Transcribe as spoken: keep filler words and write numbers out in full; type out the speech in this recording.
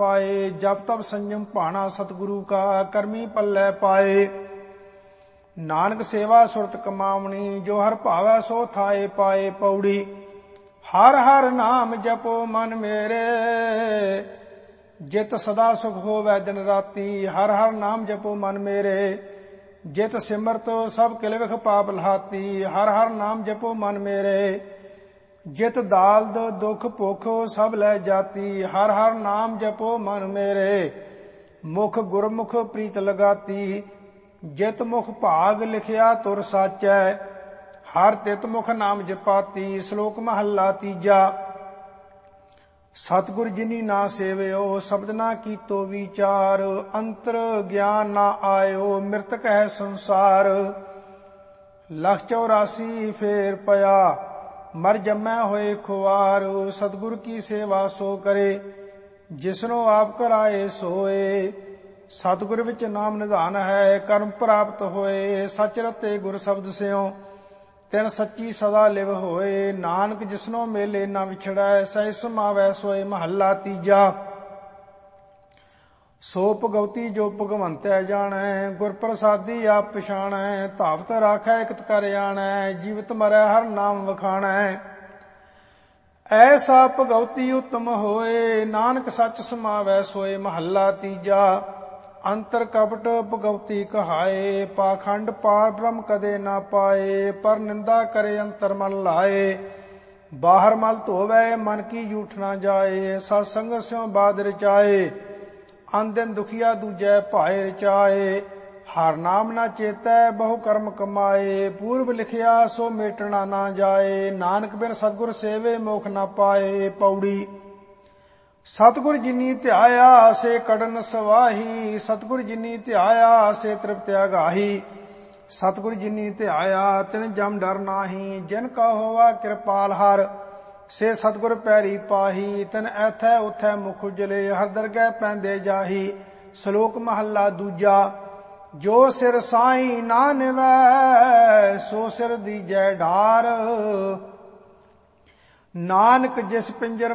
पाए। जप तप संयम भाना सतगुरु का करमी पल्लै पाए। नानक सेवा सुरत कमावनी जो हर भावै सो थाए पाए। पौड़ी हर हर नाम जपो मन मेरे जित सदा सुख होवै दिन राती। हर हर नाम जपो मन मेरे जित सिमरत सब किल विख पाप लहाती। हर हर नाम जपो मन मेरे जित दाल्द दुख भुख सब लै जाती। हर हर नाम जपो मन मेरे मुख गुरमुख प्रीत लगाती। जित मुख भाग लिखिया तुर साचै हर तित मुख नाम जपाती। श्लोक महला तीजा। सतगुर जिनी ना सेवयो शब्द ना कीतो विचार। अंतर ज्ञान ना आयो मृतक है संसार। लख चौरासी फेर पया मर जमै होए खुआर। सतगुर की सेवा सो करे जिसनो आप कराए सोए। सतगुर विच नाम निधान है कर्म प्राप्त होए। सच रते गुर शब्द स्यों तिन सच्ची सदा लिव होए। नानक जिसनो मेले ना विछड़ै सहि समावै सोए। महला तीजा। सो भगवती जो भगवंतै जानै गुर प्रसादी आप पछाणै। धावत राखै इकत कर आणै जीवित मरै हर नाम वखाणै। ऐसा भगवती उत्तम होए नानक सच समावै सोए। महला तीजा। अंतर कपट भगवती कहाए पाखंड पार ब्रह्म कदे ना पाए। पर निंदा करे अंतर मन लाए बाहर मल धोवै मन की जूठ ना जाए। सत्संग स्यों बाद रचाए अन दिन दुखिया दूजै भाए रचाए। हर नाम ना चेतै बहु कर्म कमाए पूर्व लिखिया सो मेटना ना जाए। नानक बिन सतगुर सेवे मोख ना पाए। पौड़ी सतगुर जिनी ध्याया से कड़न सवाही। सतगुर जिनी ध्याया से तृप्त अगाही। सतगुर जिनी ध्याया तिन जम डर नाही। जिन का होवा कृपाल हर से सतगुर पैरी पाही। तिन ऐथै उथै मुख उजले हर दरगह पैंदे जाही। श्लोक महला दूजा। जो सिर साई ना निवै सो सिर दीजै ढार। नानक जिस पिंजर